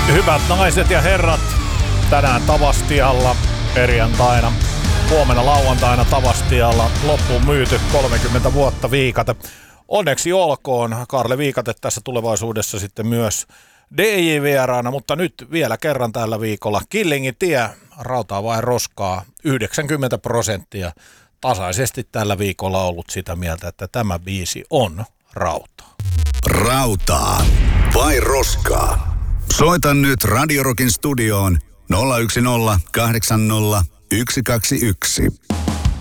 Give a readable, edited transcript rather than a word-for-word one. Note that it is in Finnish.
Hyvät naiset ja herrat, tänään Tavastialla, perjantaina, huomenna lauantaina Tavastialla, loppuun myyty 30 vuotta Viikate. Onneksi olkoon, Karle Viikate tässä tulevaisuudessa sitten myös DJ-vieraana, mutta nyt vielä kerran tällä viikolla Killingin tie, rautaa vai roskaa, 90% tasaisesti tällä viikolla ollut sitä mieltä, että tämä biisi on rautaa. Rautaa vai roskaa? Soita nyt Radio Rockin studioon 010 80 121.